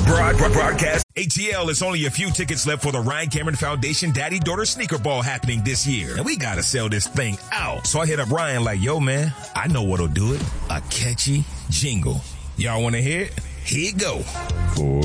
Broadcast. ATL, is only a few tickets left for the Ryan Cameron Foundation Daddy-Daughter Sneaker Ball happening this year. And we gotta sell this thing out. So I hit up Ryan like, yo, man, I know what'll do it. A catchy jingle. Y'all wanna hear it? Here you go. For